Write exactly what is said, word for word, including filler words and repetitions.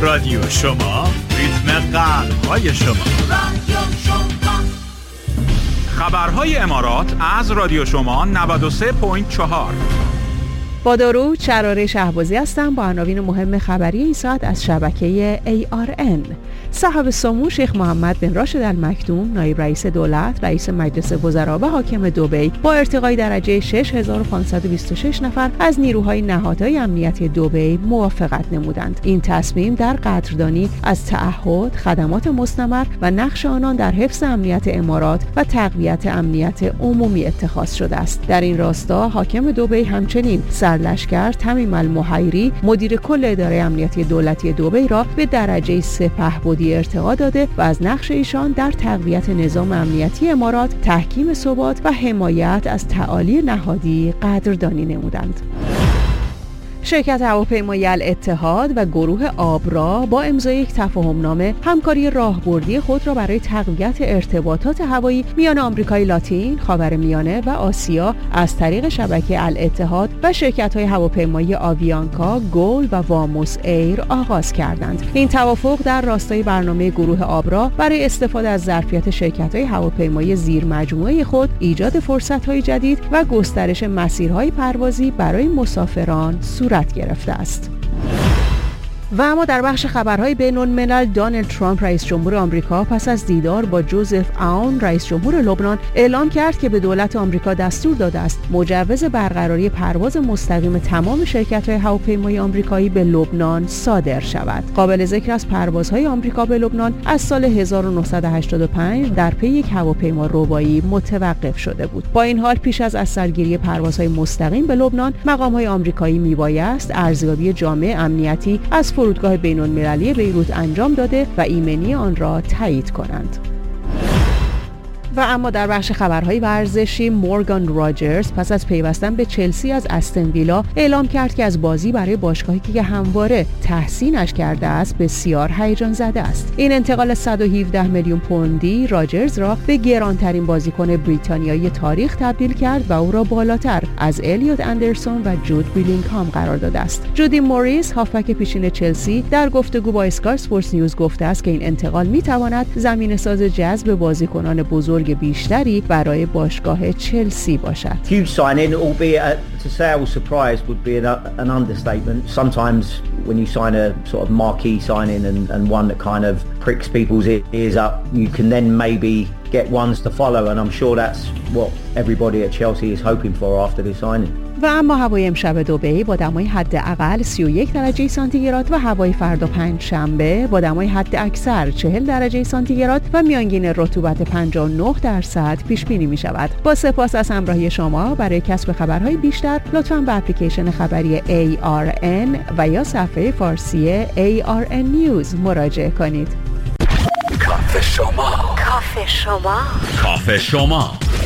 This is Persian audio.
رادیو شما، ریتم قلب‌های شما. رادیو شما. خبرهای امارات از رادیو شما نود و سه ممیز چهار. با درود، شراره شهبازی هستم با عناوین مهم خبری این ساعت از شبکه ای آر ان. صاحب سمو شیخ محمد بن راشد المکتوم، نایب رئیس دولت، رئیس مجلس وزرا و حاکم دبی با ارتقای درجه شش هزار و پانصد و بیست و شش نفر از نیروهای نهادهای امنیتی دبی موافقت نمودند. این تصمیم در قدردانی از تعهد، خدمات مستمر و نقش آنان در حفظ امنیت امارات و تقویت امنیت عمومی اتخاذ شده است. در این راستا حاکم دبی همچنین سرلشکر تمیم المحیری، مدیر کل اداره امنیتی دولتی دبی را به درجه سپهبدی ارتقا داده و از نقش ایشان در تقویت نظام امنیتی امارات، تحکیم ثبات و حمایت از تعالی نهادی قدردانی نمودند. شرکت هواپیمایی الاتحاد و گروه آبرا با امضای یک تفاهمنامه همکاری راهبردی خود را برای تقویت ارتباطات هوایی میان آمریکای لاتین، خاورمیانه و آسیا از طریق شبکه الاتحاد و شرکت‌های هواپیمایی آویانکا، گول و واموس ایر آغاز کردند. این توافق در راستای برنامه گروه آبرا برای استفاده از ظرفیت شرکت‌های هواپیمایی زیر مجموعه خود، ایجاد فرصت‌های جدید و گسترش مسیرهای پروازی برای مسافران صورت گرفته است. و اما در بخش خبرهای بین‌الملل، دونالد ترامپ رئیس جمهور آمریکا پس از دیدار با جوزف اون رئیس جمهور لبنان اعلام کرد که به دولت آمریکا دستور داده است مجوز برقراری پرواز مستقیم تمام شرکت‌های هواپیمایی آمریکایی به لبنان صادر شود. قابل ذکر است پروازهای آمریکا به لبنان از سال هزار و نهصد و هشتاد و پنج در پی یک هواپیما ربایی متوقف شده بود. با این حال پیش از اثرگیری پروازهای مستقیم به لبنان، مقام‌های آمریکایی میبایست ارزیابی جامع امنیتی از فرودگاه بین‌المللی بیروت انجام داده و ایمنی آن را تایید کنند. و اما در بخش خبرهای ورزشی، مورگان راجرز پس از پیوستن به چلسی از استن ویلا اعلام کرد که از بازی برای باشگاهی که همواره تحسینش کرده است بسیار هیجان زده است. این انتقال صد و هفده میلیون پوندی راجرز را به گرانترین بازیکن بریتانیایی تاریخ تبدیل کرد و او را بالاتر از الیوت اندرسون و جود بیلینگهام قرار داده است. جودی موریس، هافبک پیشین چلسی، در گفتگو با اسکای اسپورتس نیوز گفته است که این انتقال می‌تواند زمینه‌ساز جذب بازیکنان بزرگ بیشتری برای باشگاه چلسی باشد. Huge signing, albeit to say I was surprised would be an, an understatement. Sometimes when you sign a sort of marquee signing and, and one that kind of pricks people's ears up, you can then maybe get ones to follow, and I'm sure that's what everybody at Chelsea is hoping for after this signing. و اما هوای امشب دبی با دمای حداقل سی و یک درجه سانتیگراد و هوای فردا پنج شنبه با دمای حد اکثر چهل درجه سانتیگراد و میانگین رطوبت پنجاه و نه درصد پیش بینی می شود. با سپاس از همراهی شما. برای کسب خبرهای بیشتر لطفاً به اپلیکیشن خبری ای آر ان و یا صفحه فارسی ای آر ان نیوز مراجعه کنید. کافه شما، کافه شما، کافه شما.